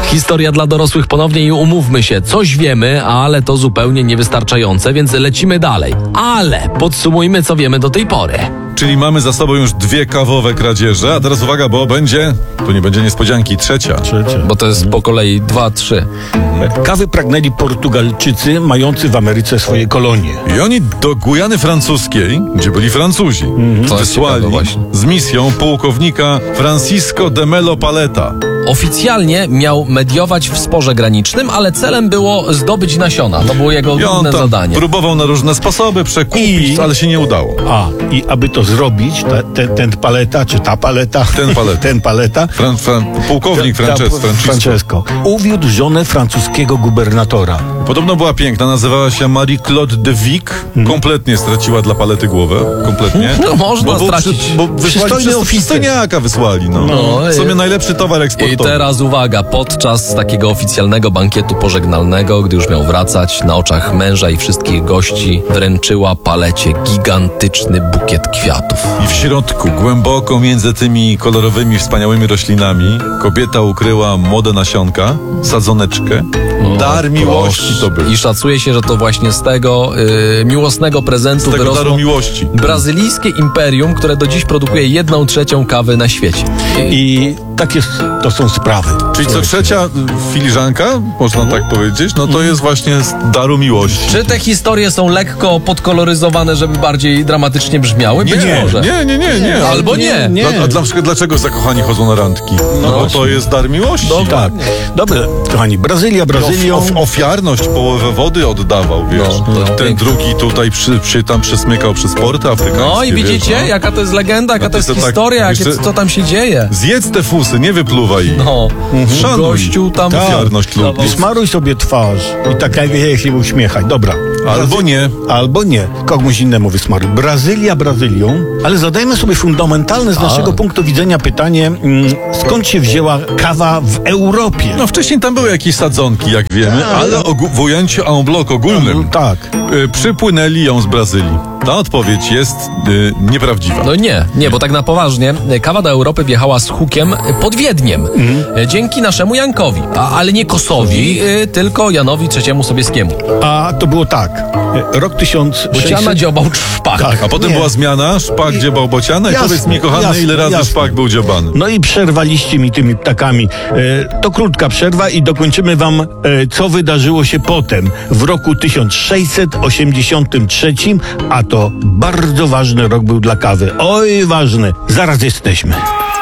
Historia dla dorosłych ponownie i umówmy się, coś wiemy, ale to zupełnie niewystarczające, więc lecimy dalej. Ale podsumujmy, co wiemy do tej pory. Czyli mamy za sobą już 2 kawowe kradzieże, a teraz uwaga, bo tu nie będzie niespodzianki, trzecia. Bo to jest po kolei 2, 3. Kawy pragnęli Portugalczycy mający w Ameryce swoje kolonie. I oni do Gujany Francuskiej, gdzie byli Francuzi, wysłali z misją pułkownika Francisco de Melo Paleta. Oficjalnie miał mediować w sporze granicznym, ale celem było zdobyć nasiona. To było jego główne zadanie. Próbował na różne sposoby przekupić, ale się nie udało. I aby to zrobić, ten Paleta, czy ta Paleta? Ten Paleta. Pułkownik Francesco. Uwiódł żonę francuskiego gubernatora. Podobno była piękna, nazywała się Marie-Claude de Vic. Kompletnie straciła dla Palety głowę. Kompletnie. No można stracić. Bo przystojniaka wysłali. W sumie najlepszy towar eksportowy. I teraz uwaga, podczas takiego oficjalnego bankietu pożegnalnego, gdy już miał wracać, na oczach męża i wszystkich gości wręczyła Palecie gigantyczny bukiet kwiatów. I w środku, głęboko między tymi kolorowymi, wspaniałymi roślinami, kobieta ukryła młode nasionka, sadzoneczkę. Dar miłości to był. I szacuje się, że to właśnie z tego miłosnego prezentu wyrosło daru miłości. brazylijskie imperium, które do dziś produkuje 1/3 kawy na świecie. I to są sprawy. Czyli co trzecia filiżanka, można tak powiedzieć, to jest właśnie z daru miłości. Czy te historie są lekko podkoloryzowane, żeby bardziej dramatycznie brzmiały? Być może. Nie. Albo nie. A na przykład dlaczego zakochani chodzą na randki? Bo to jest dar miłości. Tak. Dobrze, kochani, Brazylią. Ofiarność, połowę wody oddawał, wiesz. Ten drugi tutaj tam przesmykał przez porty afrykańskie. No i widzicie, jaka to jest legenda, jaka to jest historia, co tam się dzieje. Zjedz te fusy, nie wypluwaj ich. Szanuj. Gościu tam ofiarność lubi. Smaruj sobie twarz i tak się uśmiechać. Dobra. Albo nie. Komuś innemu wysmaruj. Brazylią, ale zadajmy sobie fundamentalne z naszego punktu widzenia pytanie, skąd się wzięła kawa w Europie? Wcześniej tam były jakieś sadzonki, jak wiemy, ale w ujęciu en bloc ogólnym przypłynęli ją z Brazylii. Ta odpowiedź jest nieprawdziwa. Nie, bo tak na poważnie kawa do Europy wjechała z hukiem pod Wiedniem. Dzięki naszemu Jankowi, ale nie Kosowi, tylko Janowi III Sobieskiemu. A to było tak. Rok 1600... Bociana dziobał szpak. A potem była zmiana, szpak dziobał bociana. I powiedz mi, kochany, ile razy szpak był dziobany? No i przerwaliście mi tymi ptakami. To krótka przerwa i dokończymy wam, co wydarzyło się potem. W roku 1683, a to bardzo ważny rok był dla kawy. Oj, ważny. Zaraz jesteśmy.